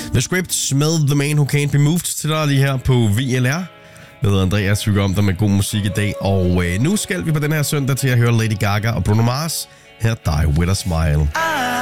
The Scripts med The Man Who Can't Be Moved til dig lige her på VLR. Jeg hedder Andreas, vi går om dig med god musik i dag, og nu skal vi på den her søndag til at høre Lady Gaga og Bruno Mars. Her Die With A Smile.